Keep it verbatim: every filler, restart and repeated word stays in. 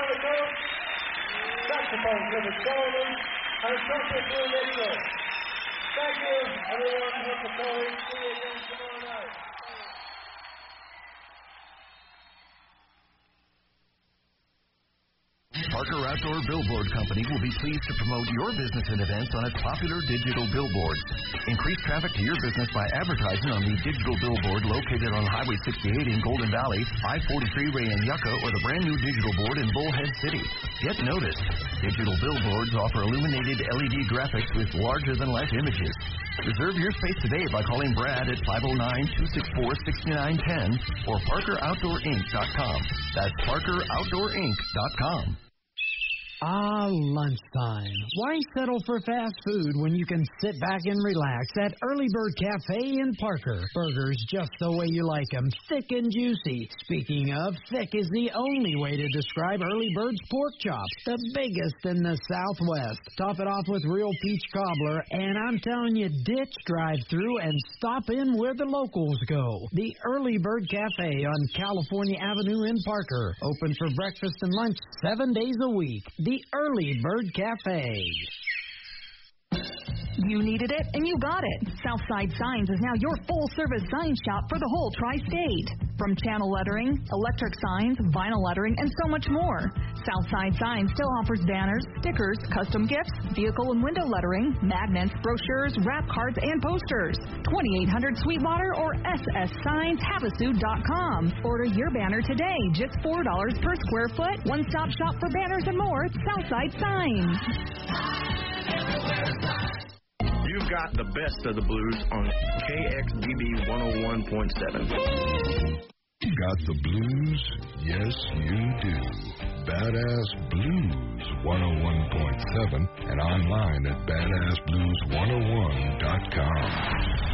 on the coach, saxophone Clifford Sullivan, and trumpet Lou Mitchell. Thank you, everyone, for supporting. See you again tomorrow night. Parker Outdoor Billboard Company will be pleased to promote your business and events on its popular digital billboards. Increase traffic to your business by advertising on the digital billboard located on Highway sixty-eight in Golden Valley, I forty-three Ray and Yucca, or the brand new digital board in Bullhead City. Get noticed. Digital billboards offer illuminated L E D graphics with larger-than-life images. Reserve your space today by calling Brad at five oh nine, two six four, six nine one zero or Parker Outdoor Inc dot com. That's Parker Outdoor Inc dot com. Ah, lunchtime. Why settle for fast food when you can sit back and relax at Early Bird Cafe in Parker? Burgers just the way you like them, thick and juicy. Speaking of, thick is the only way to describe Early Bird's pork chops, the biggest in the Southwest. Top it off with real peach cobbler, and I'm telling you, ditch drive-through and stop in where the locals go. The Early Bird Cafe on California Avenue in Parker. Open for breakfast and lunch seven days a week. The Early Bird Cafe. You needed it, and you got it. Southside Signs is now your full-service sign shop for the whole tri-state. From channel lettering, electric signs, vinyl lettering, and so much more. Southside Signs still offers banners, stickers, custom gifts, vehicle and window lettering, magnets, brochures, wrap cards, and posters. twenty-eight hundred Sweetwater or S S signs havasu dot com. Order your banner today, just four dollars per square foot. One-stop shop for banners and more. Southside Signs. You've got the best of the blues on K X D B one oh one point seven. Got the blues? Yes, you do. Badass Blues one oh one point seven and online at badass blues one oh one dot com.